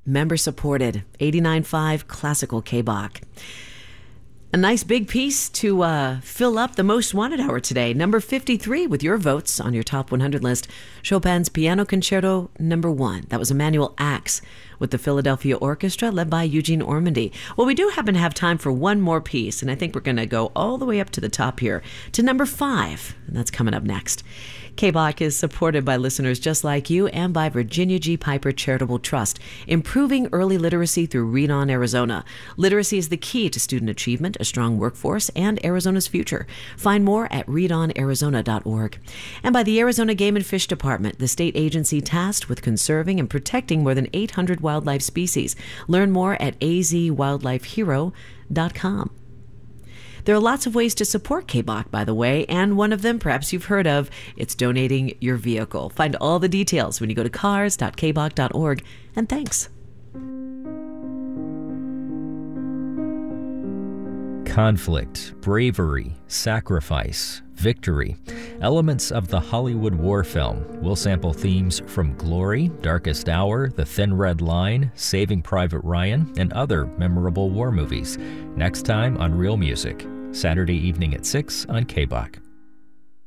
member supported, 89.5 Classical KBOK. A nice big piece to fill up the Most Wanted Hour today. Number 53 with your votes on your top 100 list. Chopin's Piano Concerto No. 1. That was Emanuel Ax with the Philadelphia Orchestra led by Eugene Ormandy. Well, we do happen to have time for one more piece, and I think we're going to go all the way up to the top here to number 5, and that's coming up next. KBOK is supported by listeners just like you and by Virginia G. Piper Charitable Trust, improving early literacy through Read On Arizona. Literacy is the key to student achievement, a strong workforce, and Arizona's future. Find more at readonarizona.org. And by the Arizona Game and Fish Department, the state agency tasked with conserving and protecting more than 800 wildlife species. Learn more at azwildlifehero.com. There are lots of ways to support KBOK, by the way, and one of them perhaps you've heard of. It's donating your vehicle. Find all the details when you go to cars.kbok.org, and thanks. Conflict, bravery, sacrifice, victory. Elements of the Hollywood war film. We'll sample themes from Glory, Darkest Hour, The Thin Red Line, Saving Private Ryan, and other memorable war movies. Next time on Real Music, Saturday evening at 6 on KBOK.